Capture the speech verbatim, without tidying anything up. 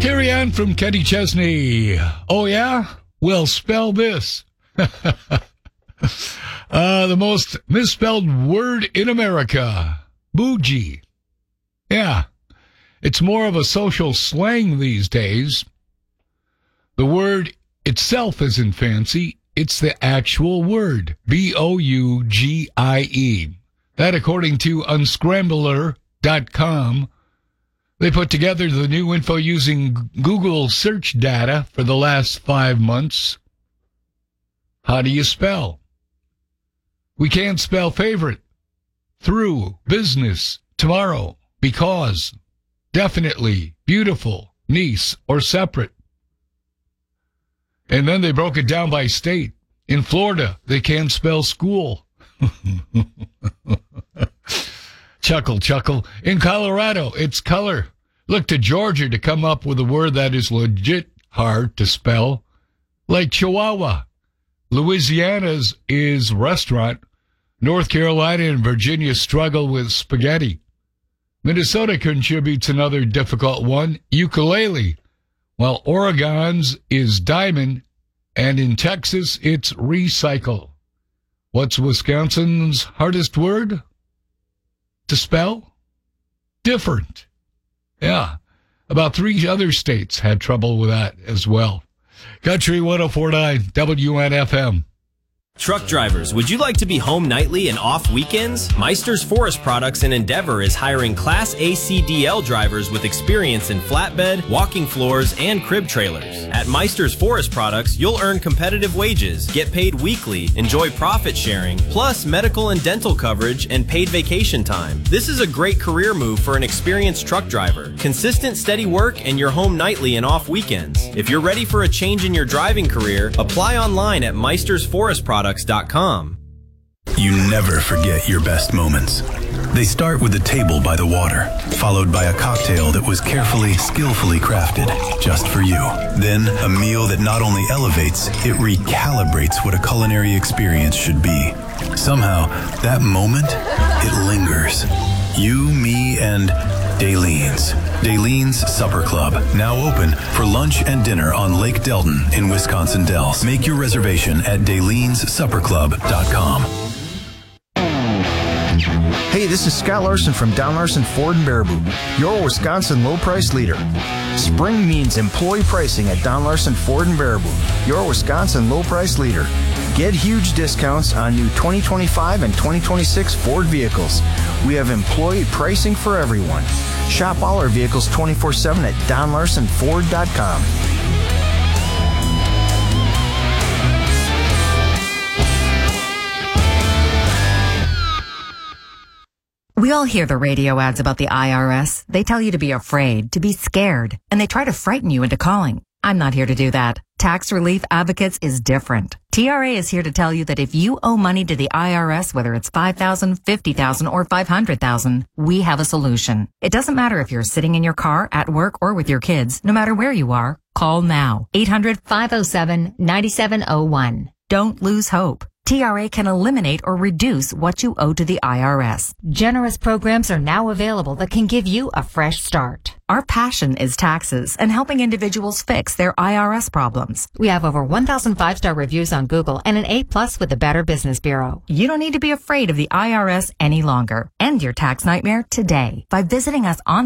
Carrie Ann from Kenny Chesney. Oh, yeah? Well, spell this. uh, the most misspelled word in America. Bougie. Yeah. It's more of a social slang these days. The word itself isn't fancy. It's the actual word. B O U G I E. That according to unscrambler dot com. They put together the new info using Google search data for the last five months. How do you spell? We can't spell favorite, through, business, tomorrow, because, definitely, beautiful, niece, or separate. And then they broke it down by state. In Florida, they can't spell school. Chuckle, chuckle. In Colorado, it's color. Look to Georgia to come up with a word that is legit hard to spell, like Chihuahua. Louisiana's is restaurant. North Carolina and Virginia struggle with spaghetti. Minnesota contributes another difficult one, ukulele, while Oregon's is diamond, and in Texas, it's recycle. What's Wisconsin's hardest word to spell? Different. Yeah. About three other states had trouble with that as well. Country one oh four point nine W N F M. Truck drivers, would you like to be home nightly and off weekends? Meister's Forest Products in Endeavor is hiring Class A C D L drivers with experience in flatbed, walking floors, and crib trailers. At Meister's Forest Products, you'll earn competitive wages, get paid weekly, enjoy profit sharing, plus medical and dental coverage and paid vacation time. This is a great career move for an experienced truck driver. Consistent, steady work, and you're home nightly and off weekends. If you're ready for a change in your driving career, apply online at Meister's Forest Products dot com. You never forget your best moments. They start with a table by the water, followed by a cocktail that was carefully, skillfully crafted just for you. Then a meal that not only elevates, it recalibrates what a culinary experience should be. Somehow, that moment, it lingers. You, me, and Daylene's. Daylene's Supper Club, now open for lunch and dinner on Lake Delton in Wisconsin Dells. Make your reservation at Dayleen's Supper Club dot com. Hey, this is Scott Larson from Don Larson Ford and Baraboo, your Wisconsin low price leader. Spring means employee pricing at Don Larson Ford and Baraboo, your Wisconsin low price leader. Get huge discounts on new twenty twenty-five and twenty twenty-six Ford vehicles. We have employee pricing for everyone. Shop all our vehicles twenty-four seven at Don Larson Ford dot com. We all hear the radio ads about the I R S. They tell you to be afraid, to be scared, and they try to frighten you into calling. I'm not here to do that. Tax Relief Advocates is different. T R A is here to tell you that if you owe money to the I R S, whether it's five thousand dollars, fifty thousand dollars, or five hundred thousand dollars, we have a solution. It doesn't matter if you're sitting in your car, at work, or with your kids. No matter where you are, call now. eight hundred, five oh seven, nine seven oh one. Don't lose hope. T R A can eliminate or reduce what you owe to the I R S. Generous programs are now available that can give you a fresh start. Our passion is taxes and helping individuals fix their I R S problems. We have over one thousand five-star reviews on Google and an A plus with the Better Business Bureau. You don't need to be afraid of the I R S any longer. End your tax nightmare today by visiting us on